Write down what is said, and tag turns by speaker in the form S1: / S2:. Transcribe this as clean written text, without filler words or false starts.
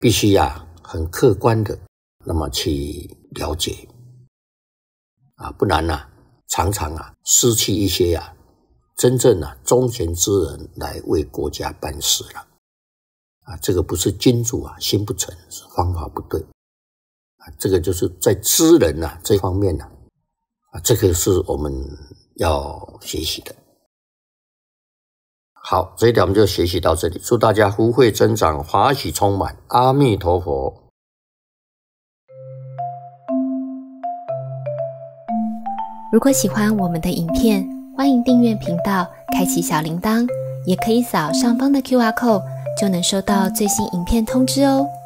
S1: 必须很客观的那么去了解不然常常失去一些真正忠贤之人来为国家办事了这个不是君主心不诚，是方法不对这个就是在知人这方面这个是我们要学习的。好，这一点我们就学习到这里，祝大家福慧增长，法喜充满，阿弥陀佛。
S2: 如果喜欢我们的影片，欢迎订阅频道，开启小铃铛，也可以扫上方的 QR code，就能收到最新影片通知哦。